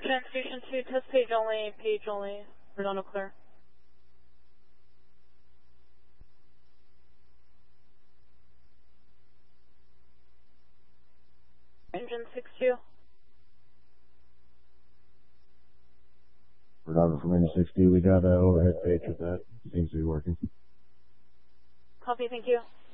Ocean Station 2, test page only, Redondo clear. Engine 6-2. Redondo from engine 6-2, we got overhead page with that. Seems to be working. Copy, thank you.